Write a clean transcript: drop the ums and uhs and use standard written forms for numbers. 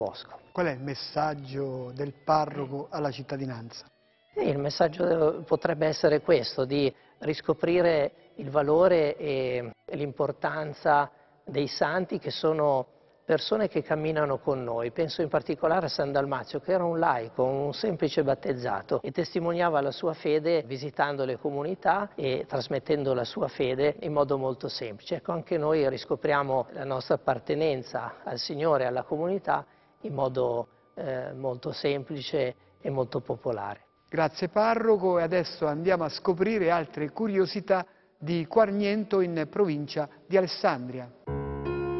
Bosco. Qual è il messaggio del parroco alla cittadinanza? Il messaggio potrebbe essere questo, di riscoprire il valore e l'importanza dei santi, che sono persone che camminano con noi. Penso in particolare a San Dalmazio, che era un laico, un semplice battezzato, e testimoniava la sua fede visitando le comunità e trasmettendo la sua fede in modo molto semplice. Ecco, anche noi riscopriamo la nostra appartenenza al Signore e alla comunità in modo molto semplice e molto popolare. Grazie parroco, e adesso andiamo a scoprire altre curiosità di Quarniento in provincia di Alessandria.